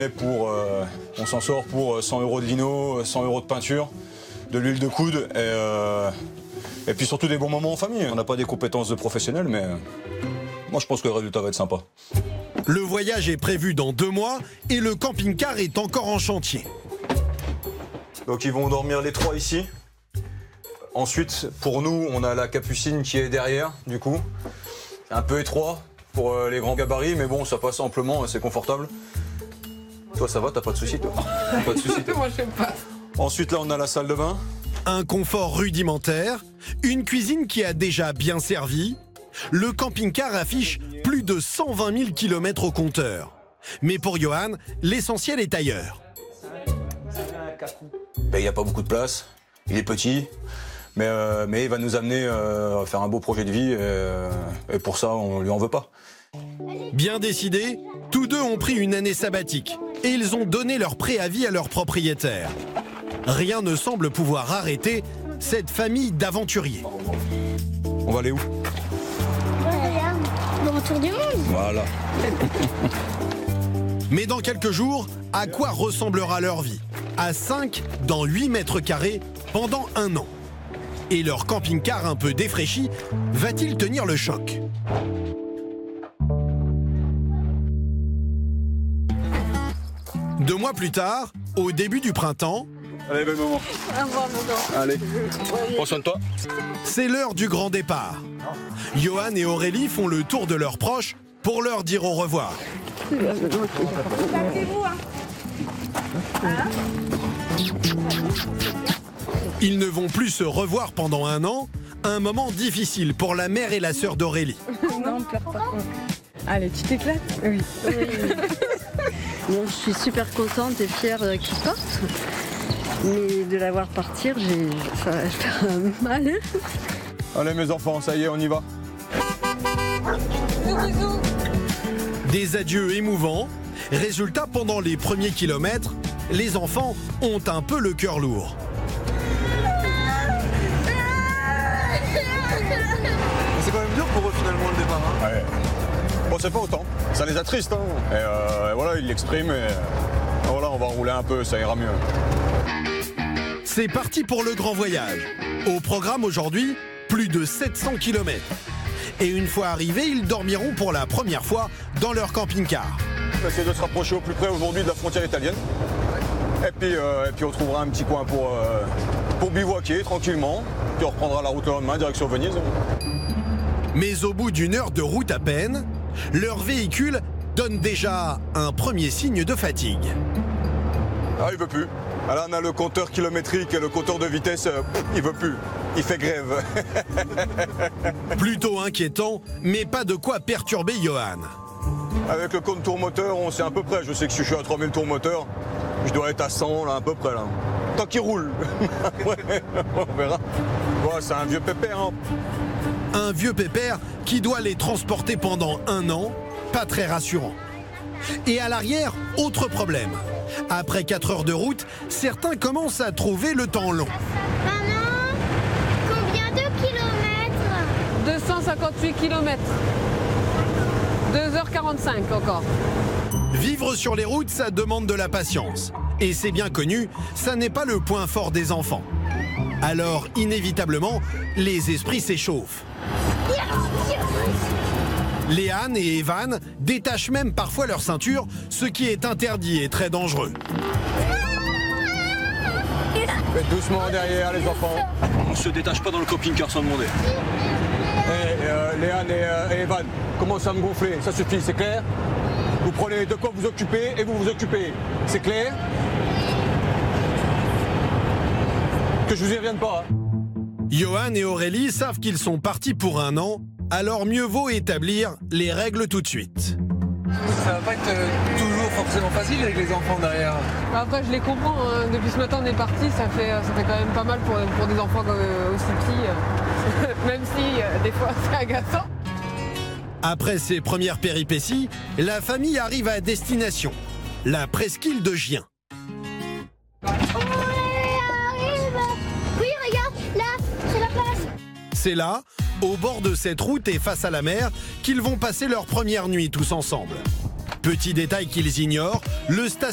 On s'en sort pour 100 € de lino, 100 € de peinture, de l'huile de coude et puis surtout des bons moments en famille. On n'a pas des compétences de professionnels, mais moi je pense que le résultat va être sympa. Le voyage est prévu dans 2 mois et le camping-car est encore en chantier. Donc ils vont dormir les 3 ici. Ensuite, pour nous, on a la capucine qui est derrière, du coup. C'est un peu étroit pour les grands gabarits, mais bon, ça passe amplement, c'est confortable. Toi, ça va, t'as pas de soucis, toi? Pas de soucis, toi. Moi, je sais pas. Ensuite, là, on a la salle de bain. Un confort rudimentaire, une cuisine qui a déjà bien servi. Le camping-car affiche plus de 120 000 km au compteur. Mais pour Johan, l'essentiel est ailleurs. Il n'y a pas beaucoup de place, il est petit, mais il va nous amener à faire un beau projet de vie et pour ça, on lui en veut pas. Bien décidés, tous deux ont pris une année sabbatique et ils ont donné leur préavis à leur propriétaire. Rien ne semble pouvoir arrêter cette famille d'aventuriers. On va aller où? Regarde, le retour du monde. Voilà. Mais dans quelques jours, à quoi ressemblera leur vie? À 5 dans 8 mètres carrés pendant 1 an. Et leur camping-car un peu défraîchi va-t-il tenir le choc? Deux mois plus tard, au début du printemps, Allez, belle maman. Allez, prends soin de toi. c'est l'heure du grand départ. Johan et Aurélie font le tour de leurs proches pour leur dire au revoir. Ils ne vont plus se revoir pendant 1 an, un moment difficile pour la mère et la sœur d'Aurélie. Non, pleure pas. Allez, tu t'éclates? Oui. Bon, je suis super contente et fière qu'il parte. Mais de la voir partir, ça va faire mal. Allez, mes enfants, ça y est, on y va. Des adieux émouvants. Résultat, pendant les premiers kilomètres, les enfants ont un peu le cœur lourd. C'est quand même dur pour eux finalement le départ. Hein. Ouais. Bon, c'est pas autant. Ça les attriste. Hein. Et voilà, ils l'expriment. Et voilà, on va rouler un peu, ça ira mieux. C'est parti pour le grand voyage. Au programme aujourd'hui, plus de 700 km. Et une fois arrivés, ils dormiront pour la première fois dans leur camping-car. On va essayer de se rapprocher au plus près aujourd'hui de la frontière italienne. Et puis on trouvera un petit coin pour bivouaquer tranquillement. Puis on reprendra la route le lendemain, direction Venise. Mais au bout d'1 heure de route à peine, leur véhicule donne déjà un premier signe de fatigue. Ah, il veut plus. Ah, là, on a le compteur kilométrique et le compteur de vitesse, il veut plus. Il fait grève. Plutôt inquiétant, mais pas de quoi perturber Johan. Avec le compte tour moteur, on sait à peu près. Je sais que si je suis à 3000 tours moteur, je dois être à 100 là, à peu près là. Tant qu'il roule. Ouais, on verra. Ouais, c'est un vieux pépère. Hein. Un vieux pépère qui doit les transporter pendant 1 an, pas très rassurant. Et à l'arrière, autre problème. Après 4 heures de route, certains commencent à trouver le temps long. Maman, combien de kilomètres? 258 km. 2h45 encore. Vivre sur les routes, ça demande de la patience. Et c'est bien connu, ça n'est pas le point fort des enfants. Alors, inévitablement, les esprits s'échauffent. Léane et Evan détachent même parfois leur ceinture, ce qui est interdit et très dangereux. Faites doucement derrière les enfants. On se détache pas dans le camping-car sans demander. Léane et Evan, commencez à me gonfler, ça suffit, c'est clair? Vous prenez de quoi vous occuper et vous vous occupez. C'est clair? Que je vous y revienne pas. Hein. Johan et Aurélie savent qu'ils sont partis pour 1 an, alors mieux vaut établir les règles tout de suite. Ça va pas être toujours forcément facile avec les enfants derrière. Après, je les comprends. Hein. Depuis ce matin, on est parti. Ça fait quand même pas mal pour des enfants aussi petits. Même si, des fois, c'est agaçant. Après ces premières péripéties, la famille arrive à destination, la presqu'île de Gien. On arrive. Oui, regarde, là, c'est la place. C'est là, au bord de cette route et face à la mer, qu'ils vont passer leur première nuit tous ensemble. Petit détail qu'ils ignorent, le stationnement